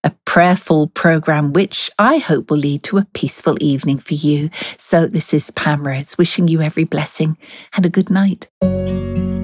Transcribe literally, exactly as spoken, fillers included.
a prayerful program, which I hope will lead to a peaceful evening for you. So this is Pam Rhodes wishing you every blessing and a good night.